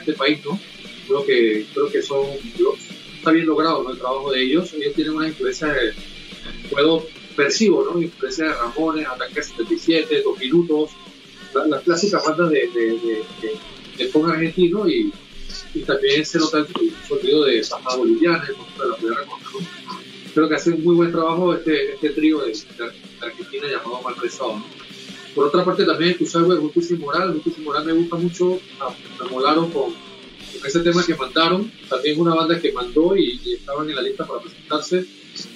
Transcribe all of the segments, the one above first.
este país, ¿no? Creo que está bien logrado, ¿no? El trabajo de ellos. Ellos tienen una influencia percibo, ¿no? Influencia de Ramones, Ataque 77, Dos Minutos, las clásicas bandas de punk argentino, y también se nota el sonido de Sajada Boliviana, el monstruo de la Primera Costa, ¿no? Creo que hace un muy buen trabajo este trío de Argentina llamado Malpresado, ¿no? Por otra parte, también escuché algo de Justicia y Moral. Justicia y Moral me gusta mucho. Me molaron con ese tema que mandaron. También es una banda que mandó y estaban en la lista para presentarse.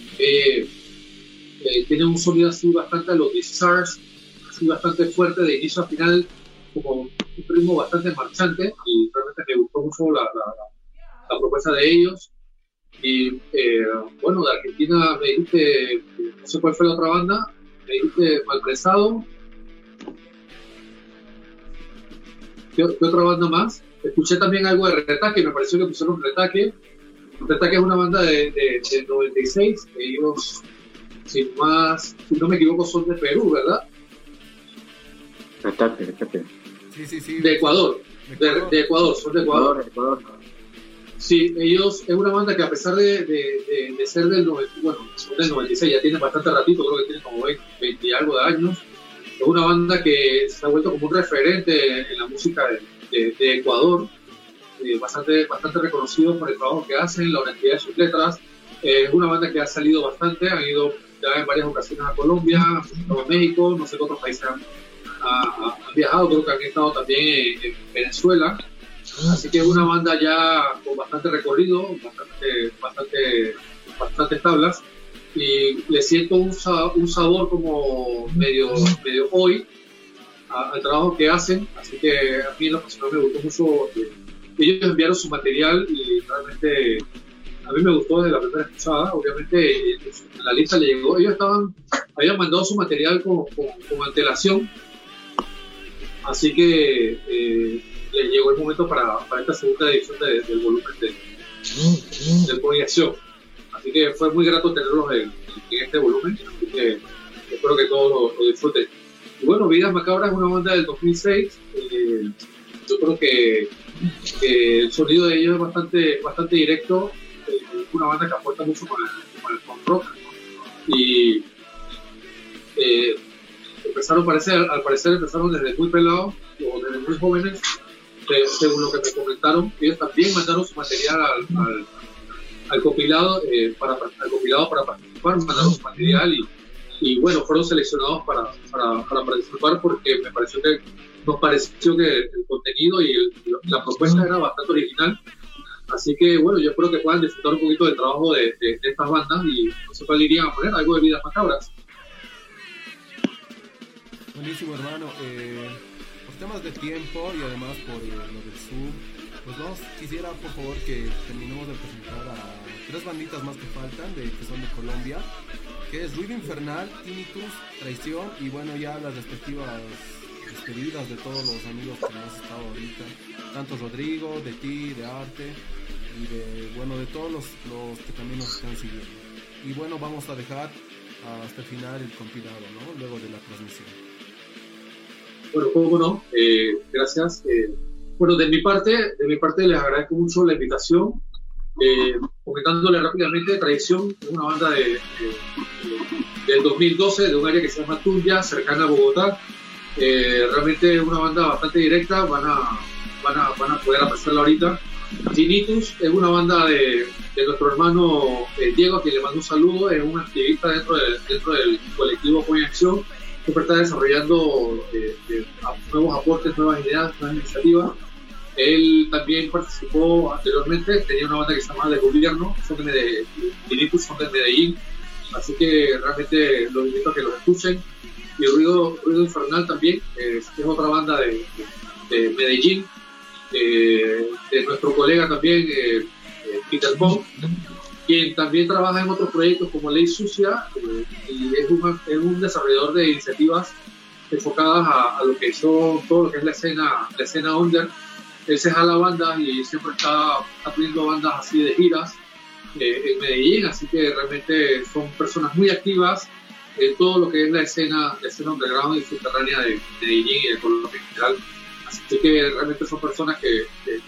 Tiene un sonido así bastante a los Discharge, así bastante fuerte de inicio a final, como un ritmo bastante marchante, y realmente me gustó mucho la propuesta de ellos. Y bueno, de Argentina me dijiste, no sé cuál fue la otra banda, me dijiste Malpresado. ¿Qué otra banda más? Escuché también algo de Retaque, me pareció que pusieron Retaque. Retaque es una banda del 96, ellos, sin no me equivoco, son de Perú, ¿verdad? Retaque. Sí. De Ecuador. De Ecuador, son de Ecuador. Sí, ellos es una banda que, a pesar de ser del 96, ya tiene bastante ratito, creo que tiene como 20 y algo de años. Es una banda que se ha vuelto como un referente en la música de Ecuador, bastante reconocido por el trabajo que hacen, la honestidad de sus letras. Es una banda que ha salido bastante, han ido ya en varias ocasiones a Colombia, a México, no sé qué otros países han viajado, creo que han estado también en Venezuela. Así que es una banda ya con bastante recorrido, bastante tablas, y le siento un sabor como medio hoy al trabajo que hacen. Así que a mí en lo personal me gustó mucho. Ellos enviaron su material y realmente a mí me gustó desde la primera escuchada. Obviamente en la lista le llegó, ellos habían mandado su material con antelación, así que le llegó el momento para esta segunda edición del volumen del Proyección. Así que fue muy grato tenerlos en este volumen, así que espero que todos lo disfruten. Y bueno, Vidas Macabras es una banda del 2006. Yo creo que el sonido de ellos es bastante directo. Es una banda que aporta mucho con el punk rock, y al parecer empezaron desde muy pelados o desde muy jóvenes, según lo que me comentaron. Ellos también mandaron su material al compilado para participar, mandaron su material y bueno, fueron seleccionados para participar, porque nos pareció que el contenido y la propuesta era bastante original. Así que bueno, yo espero que puedan disfrutar un poquito del trabajo de estas bandas, y no sé cuál irían a poner, algo de Vidas Macabras. Buenísimo, hermano. Por temas de tiempo y además por lo del sur, pues quisiera por favor que terminemos de presentar a 3 banditas más que faltan, que son de Colombia, que es Ruido Infernal, Tinnitus, Traición, y bueno, ya las respectivas despedidas de todos los amigos que hemos estado ahorita, tanto Rodrigo, de ti, de Arte, y de todos los que también nos están siguiendo. Y bueno, vamos a dejar hasta el final el compilado, ¿no? Luego de la transmisión. Bueno, cómo no, gracias. Bueno, de mi parte les agradezco mucho la invitación. Comentándole rápidamente, Traición es una banda del 2012, de un área que se llama Tunja, cercana a Bogotá. Realmente es una banda bastante directa, van a poder apreciarla ahorita. Tinnitus es una banda de nuestro hermano Diego, a quien le mando un saludo. Es un activista dentro del colectivo Coña Acción. Siempre está desarrollando nuevos aportes, nuevas ideas, nuevas iniciativas. Él también participó anteriormente, tenía una banda que se llama De Gobierno, Tinnitus son de Medellín, así que realmente los invito a que los escuchen. Y Ruido Infernal también, es otra banda de Medellín, de nuestro colega también, Peter Bond, quien también trabaja en otros proyectos como Ley Sucia, y es un desarrollador de iniciativas enfocadas a lo que son todo lo que es la escena under. Él se jala bandas y siempre está abriendo bandas así de giras en Medellín, así que realmente son personas muy activas en todo lo que es la escena underground y subterránea de Medellín y de Colombia en general. Así que realmente son personas que